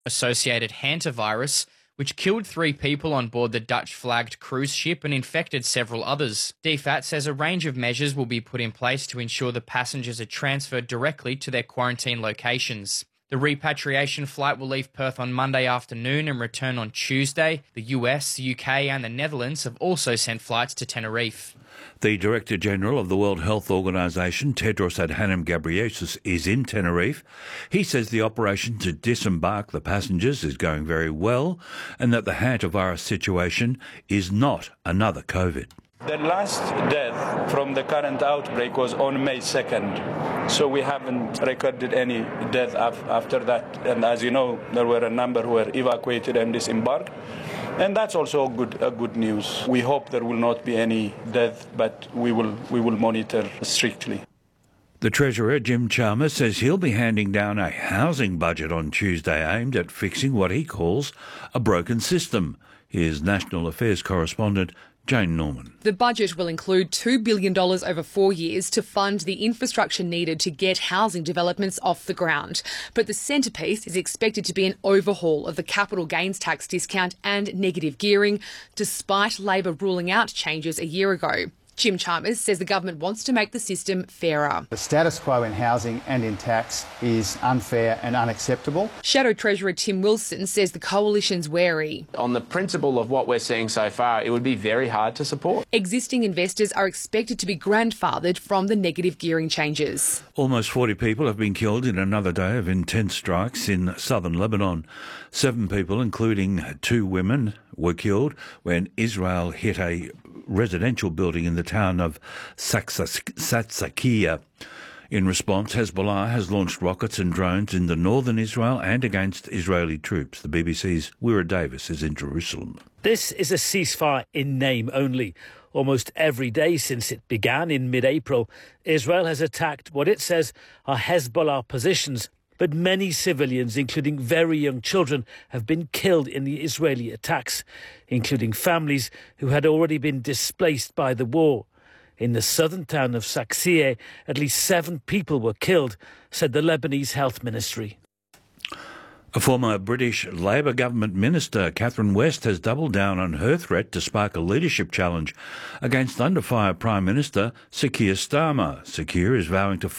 associated hantavirus, which killed 3 people on board the Dutch-flagged cruise ship and infected several others. DFAT says a range of measures will be put in place to ensure the passengers are transferred directly to their quarantine locations. The repatriation flight will leave Perth on Monday afternoon and return on Tuesday. The US, the UK and the Netherlands have also sent flights to Tenerife. The Director General of the World Health Organization, Tedros Adhanom Ghebreyesus, is in Tenerife. He says the operation to disembark the passengers is going very well and that the hantavirus situation is not another COVID. The last death from the current outbreak was on May 2nd, so we haven't recorded any death after that. And as you know, there were a number who were evacuated and disembarked. And that's also good news. We hope there will not be any death, but we will monitor strictly. The Treasurer, Jim Chalmers, says he'll be handing down a housing budget on Tuesday aimed at fixing what he calls a broken system. Here's National Affairs correspondent Jane Norman. The budget will include $2 billion over 4 years to fund the infrastructure needed to get housing developments off the ground. But the centrepiece is expected to be an overhaul of the capital gains tax discount and negative gearing, despite Labor ruling out changes a year ago. Jim Chalmers says the government wants to make the system fairer. The status quo in housing and in tax is unfair and unacceptable. Shadow Treasurer Tim Wilson says the coalition's wary. On the principle of what we're seeing so far, it would be very hard to support. Existing investors are expected to be grandfathered from the negative gearing changes. Almost 40 people have been killed in another day of intense strikes in southern Lebanon. 7 people, including 2 women, were killed when Israel hit a residential building in the town of Satsakia. In response, Hezbollah has launched rockets and drones into northern Israel and against Israeli troops. The BBC's Wira Davis is in Jerusalem. This is a ceasefire in name only. Almost every day since it began in mid-April, Israel has attacked what it says are Hezbollah positions. But many civilians, including very young children, have been killed in the Israeli attacks, including families who had already been displaced by the war. In the southern town of Saksiyeh, at least 7 people were killed, said the Lebanese Health Ministry. A former British Labor government minister, Catherine West, has doubled down on her threat to spark a leadership challenge against under-fire Prime Minister Sir Keir Starmer. Sir Keir is vowing to